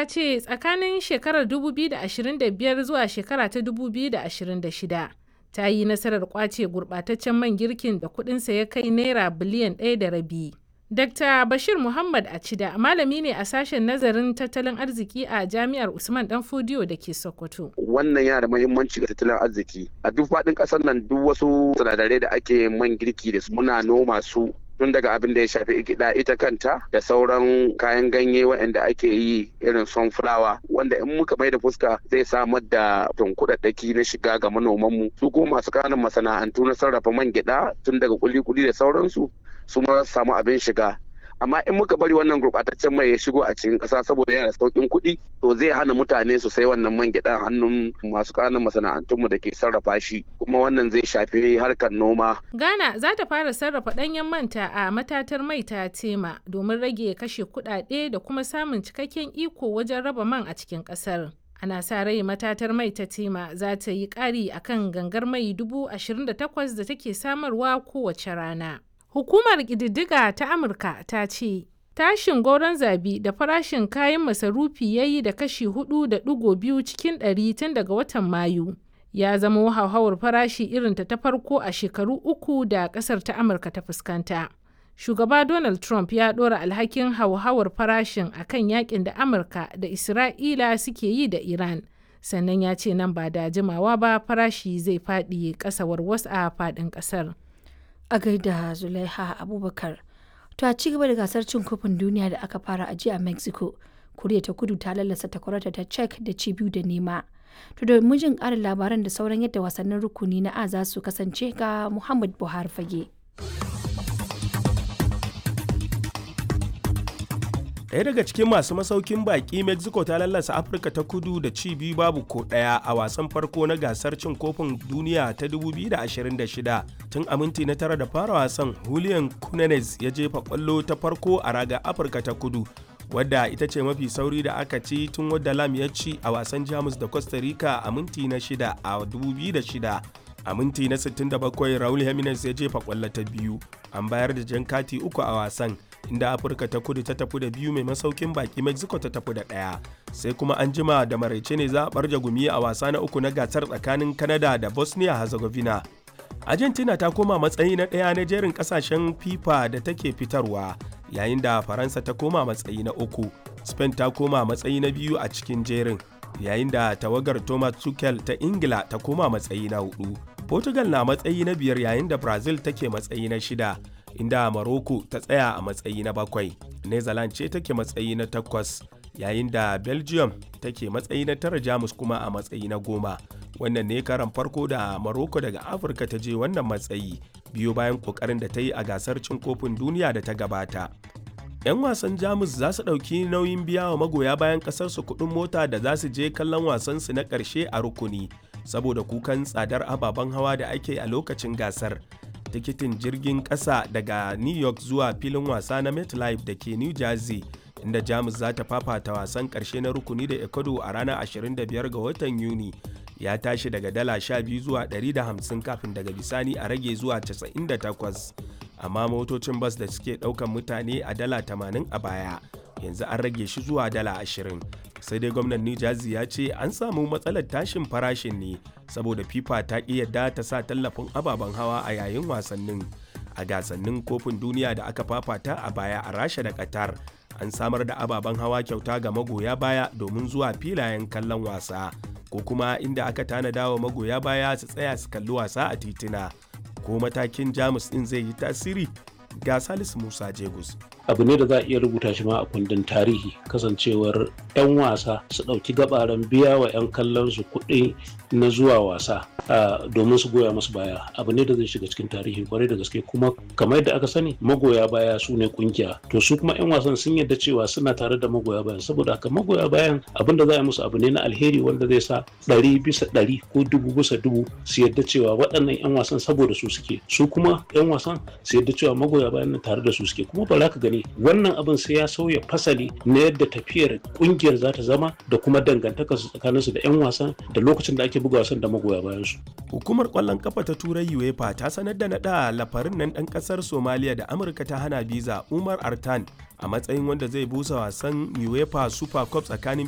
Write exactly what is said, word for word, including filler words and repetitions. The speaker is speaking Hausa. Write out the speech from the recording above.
ta ce tsakanin shekarar dubu biyu da ashirin da biyar zuwa shekara ta dubu biyu da ashirin da shida ta yi nasarar kwace gurɓataccen man girkin da kuɗinsa ya kai naira biliyan ɗaya da rabi. Dakta Bashir Muhammad Acida malami ne a sashen nazarin tattalin arziki a Jami'ar Usman Danfodiyo da ke Sokoto. Wannan yana da muhimmanci ga tattalin arziki. A duk faɗin ƙasar nan duk wasu sinadarai da ake man girki da su muna noma su tun daga abin da ya shafi gida ita kanta da sauran kayan ganye waɗanda ake yi irin sunflower wanda in muka mai da fuska zai samar da kuɗaɗɗaki na shiga ga manomanmu su kuma masu ƙananan masana'antu na sarrafa man gida tun daga kuli-kuli da sauransu su ma samu abin shiga. Amma in muka bari wannan gurɓataccen mai ya shigo a cikin ƙasa saboda yana sauƙin kuɗi to zai hana mutane su sai wannan man gyaɗa hannun masu ƙananan masana'antunmu da ke sarrafa shi kuma wannan zai shafi harkar noma. Ghana za ta fara sarrafa ɗanyen manta a matatar mai ta Tema domin rage kashe kuɗaɗe da kuma samun cikakken iko wajen raba man a cikin ƙasar. Ana sa rai matatar mai ta Tema za ta yi ƙari akan gangar mai dubu ashirin da takwas da take samarwa kowace rana. Hukumar ƙididdiga ta Amurka ta ce tashin goron zabi da farashin kayan masarufi ya yi da kashi hudu da ɗigo biyu cikin ɗari tun daga watan Mayu. Ya zama hauhawar farashi irin ta ta farko a shekaru uku da ƙasar ta Amurka ta fuskanta. Shugaba Donald Trump ya ɗora alhakin hauhawar farashin a kan yakin da Amurka da Isra'ila suke yi da Iran. Sannan ya ce nan ba da jimawa ba farashi zai faɗi ƙasa warwas a faɗin ƙasar. A gaida Zulaiha Abubakar. To a cigaba da gasar cin kofin duniya da aka fara a jiya a Mexico, Koriya ta Kudu ta lallasa takwarata ta Czech da ci biyu da nema. To da jin ƙarin labaran da sauran yadda wasannin rukuni na A za su kasance ga Muhammad Buhari Fage. Ɗaya daga cikin masu masaukin baƙi Mexico ta lallasa Afirka ta Kudu da ci biyu babu ko ɗaya a wasan farko na gasar cin kofin duniya ta dubu biyu da ashirin da shida. Tun a minti na tara da fara wasan, Julian Cunanes ya jefa ƙwallo ta farko a raga Afirka ta Kudu, wadda ita ce mafi sauri da aka ci tun wadda Lam ya ci a wasan Jamus da Costa Rica a minti na shida a dubu biyu da shida. A minti na sittin da bakwai, Raul Jimenez ya jefa ƙwallo ta biyu. An bayar da jan kati uku a wasan, inda Afirka ta Kudu ta tafi da biyu mai masaukin baki Mexico ta tafi da ɗaya. Sai kuma an jima da maraice ne za a barja gumi a wasa na uku na gasar tsakanin Canada da Bosnia Herzegovina. Argentina ta koma matsayi na ɗaya na jerin ƙasashen FIFA da take fitarwa, yayin da Faransa ta koma matsayi na uku. Spain ta koma matsayi na biyu a cikin jerin, yayin da tawagar Thomas Tuchel ta Ingila ta koma matsayi na hudu. Portugal na matsayi na biyar yayin da Brazil take matsayi na shida. Inda Morocco ta tsaya a matsayi na bakwai, Netherlands ce take matsayi na takwas, yayin da Belgium take matsayi na tara, Jamus kuma a matsayi na goma. Wannan ne karan farko da Morocco daga Afirka ta je wannan matsayi, biyo bayan kokarin da ta yi a gasar cin kofin duniya da ta gabata. 'Yan wasan Jamus za su ɗauki nauyin biya wa magoya bayan ƙasarsu kuɗin mota da za su je kallon wasansu na ƙarshe a rukuni, saboda kukan tsadar ababen hawa da ake a lokacin gasar. Tikitin jirgin ƙasa daga New York zuwa filin wasa na MetLife da ke New Jersey, inda Jamus za ta fafata wasan ƙarshe na rukuni da Ecuador a ranar ashirin da biyar ga watan Yuni, ya tashi daga dala sha biyu zuwa ɗari da hamsin kafin daga bisani a rage zuwa casa'in da takwas. Amma motocin bas da suke ɗaukan mutane a dala tamanin a baya, yanzu an rage shi zuwa dala ashirin. Sai dai gwamnan New Jersey ya ce an samu matsalar tashin farashin ne saboda FIFA ta ƙi yadda ta sa tallafin ababen hawa a yayin wasannin. A gasannin kofin duniya da aka fafata a baya a Rasha da Qatar, an samar da ababen hawa kyauta ga magoya baya domin zuwa filayen kallon wasa, ko kuma inda aka tanada wa magoya baya su tsaya su kalli wasa a tituna. Ko matakin Jamus ɗin zai yi tasiri? Ga Salisu Musa Jegus. Abu ne da za a iya rubuta shi ma a kundin tarihi, kasancewar 'yan wasa su ɗauki gabaran biya wa 'yan kallon su kuɗi na zuwa wasa domin su goya masu baya. Abu ne da zai shiga cikin tarihi kwarai da gaske, kuma kamar yadda aka sani magoya baya su ne kungiya, to su kuma 'yan wasan sun yarda cewa suna tare da magoya bayan, saboda haka magoya bayan abin da za a musu abu ne na alheri wanda zai sa ɗari bisa ɗari ko dubu bisa dubu su yarda cewa waɗannan 'yan wasan saboda su suke, su kuma 'yan wasan su yarda cewa magoya bayan nan tare da su suke. Kuma ba za ka gani wannan abin sai ya sauya fasali na yadda tafiyar kungiyar za ta zama da kuma dangantakar su tsakanin su da 'yan wasan da lokacin da ake buga wasan da magoya bayan su. Hukumar kwallon kafa ta Turai UEFA ta sanar da nada lafarin nan dan kasar Somalia da Amurka ta hana biza, Umar Artan, a matsayin wanda zai busa wasan UEFA Super Cup tsakanin